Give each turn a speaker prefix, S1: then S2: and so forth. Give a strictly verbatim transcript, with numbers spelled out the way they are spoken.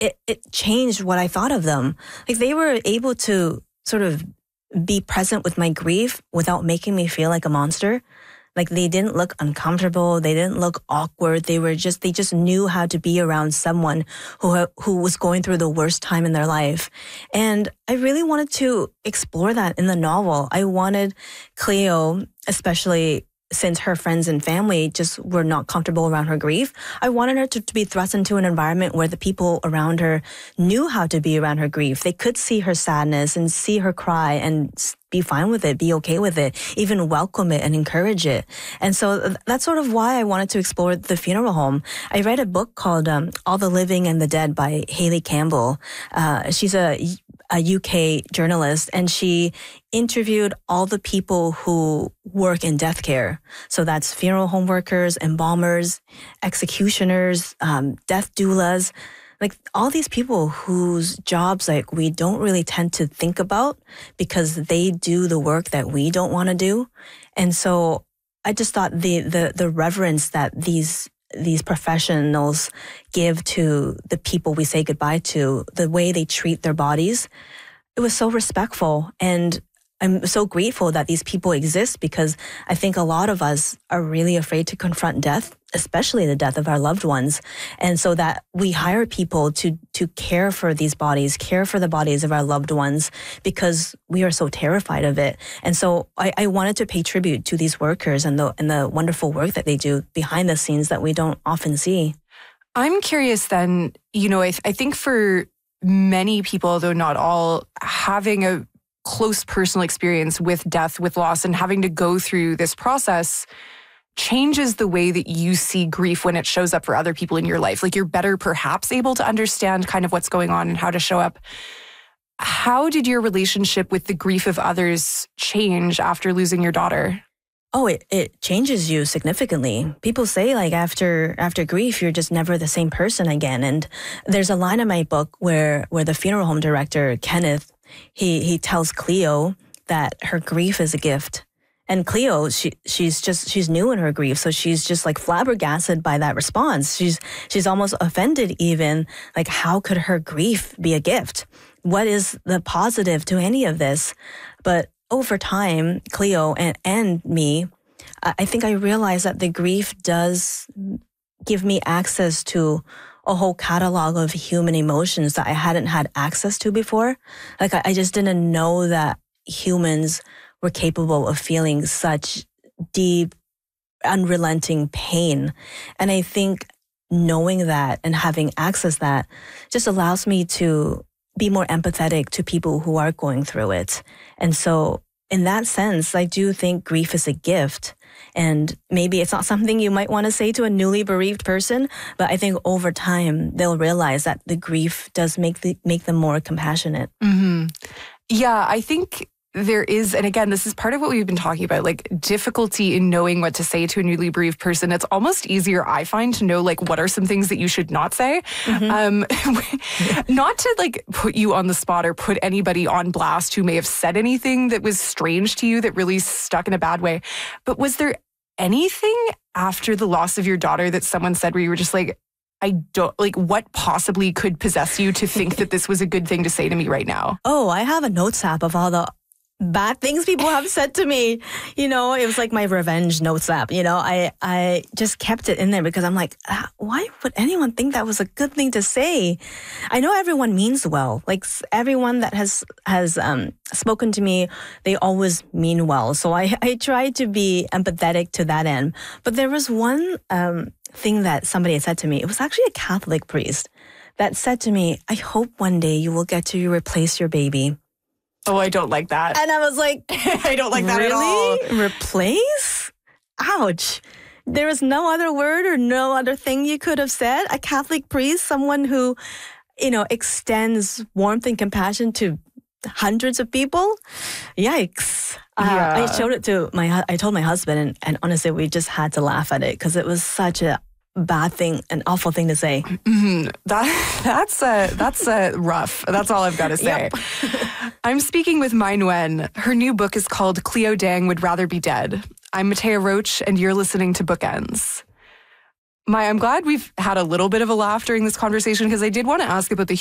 S1: it, it changed what I thought of them. Like they were able to sort of be present with my grief without making me feel like a monster. Like they didn't look uncomfortable. They didn't look awkward. They were just, they just knew how to be around someone who, who was going through the worst time in their life. And I really wanted to explore that in the novel. I wanted Cleo, especially since her friends and family just were not comfortable around her grief, I wanted her to, to be thrust into an environment where the people around her knew how to be around her grief. They could see her sadness and see her cry and be fine with it, be okay with it, even welcome it and encourage it. And so that's sort of why I wanted to explore the funeral home. I read a book called um, All the Living and the Dead by Hayley Campbell. Uh, she's a a U K journalist, and she interviewed all the people who work in death care. So that's funeral home workers, embalmers, executioners, um, death doulas, like all these people whose jobs like we don't really tend to think about because they do the work that we don't want to do. And so I just thought the the the reverence that these these professionals give to the people we say goodbye to, the way they treat their bodies, it was so respectful. And I'm so grateful that these people exist because I think a lot of us are really afraid to confront death, especially the death of our loved ones. And so that we hire people to to care for these bodies, care for the bodies of our loved ones because we are so terrified of it. And so I, I wanted to pay tribute to these workers and the and the wonderful work that they do behind the scenes that we don't often see.
S2: I'm curious then, you know, I, th- I think for many people, though not all, having a close personal experience with death, with loss, and having to go through this process changes the way that you see grief when it shows up for other people in your life. Like you're better perhaps able to understand kind of what's going on and how to show up. How did your relationship with the grief of others change after losing your daughter?
S1: Oh, it, it changes you significantly. People say like after after grief, you're just never the same person again. And there's a line in my book where where the funeral home director, Kenneth, he he tells Cleo that her grief is a gift. And Cleo, she she's just she's new in her grief, so she's just like flabbergasted by that response. She's she's almost offended even. Like, how could her grief be a gift? What is the positive to any of this? But over time, Cleo and, and me, I think I realized that the grief does give me access to a whole catalog of human emotions that I hadn't had access to before. Like, I, I just didn't know that humans were capable of feeling such deep, unrelenting pain. And I think knowing that and having access to that just allows me to be more empathetic to people who are going through it. And so in that sense, I do think grief is a gift. And maybe it's not something you might want to say to a newly bereaved person, but I think over time they'll realize that the grief does make the, make them more compassionate.
S2: Mm-hmm. Yeah, I think there is, and again, this is part of what we've been talking about, like difficulty in knowing what to say to a newly bereaved person. It's almost easier, I find, to know like what are some things that you should not say. Mm-hmm. Um, not to like put you on the spot or put anybody on blast who may have said anything that was strange to you that really stuck in a bad way. But was there anything after the loss of your daughter that someone said where you were just like, I don't, like, what possibly could possess you to think that this was a good thing to say to me right now?
S1: Oh, I have a notes app of all the bad things people have said to me. You know, it was like my revenge notes app. You know, I, I just kept it in there because I'm like, ah, why would anyone think that was a good thing to say? I know everyone means well. Like everyone that has, has, um, spoken to me, they always mean well. So I, I try to be empathetic to that end. But there was one, um, thing that somebody had said to me. It was actually a Catholic priest that said to me, I hope one day you will get to replace your baby.
S2: Oh, I don't like that.
S1: And I was like,
S2: I don't like that
S1: really?
S2: at all.
S1: Replace? Ouch. There was no other word or no other thing you could have said. A Catholic priest, someone who, you know, extends warmth and compassion to hundreds of people. Yikes.
S2: Yeah.
S1: Uh, I showed it to my, I told my husband, and, and honestly, we just had to laugh at it because it was such a bad thing, an awful thing to say.
S2: Mm-hmm. That that's uh, that's uh, rough. That's all I've got to say.
S1: Yep.
S2: I'm speaking with Mai Nguyen. Her new book is called Cleo Dang Would Rather Be Dead. I'm Matea Roach, and you're listening to Bookends. Maya, I'm glad we've had a little bit of a laugh during this conversation because I did want to ask about the